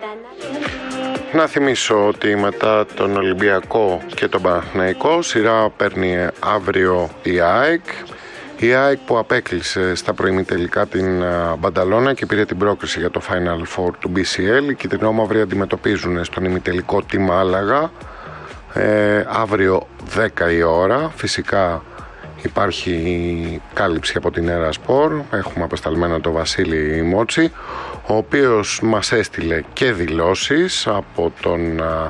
Να θυμίσω ότι μετά τον Ολυμπιακό και τον Παναθηναϊκό σειρά παίρνει αύριο η ΑΕΚ. Η ΑΕΚ που απέκλεισε στα προημιτελικά την Μπανταλώνα και πήρε την πρόκριση για το Final Four του BCL. Οι κυτρινόμαυροι αντιμετωπίζουν στον ημιτελικό τη Μάλαγα αύριο 10 η ώρα. Φυσικά υπάρχει κάλυψη από την Ερασπορ. Έχουμε απεσταλμένο τον Βασίλη Μότσι, ο οποίος μας έστειλε και δηλώσεις από τον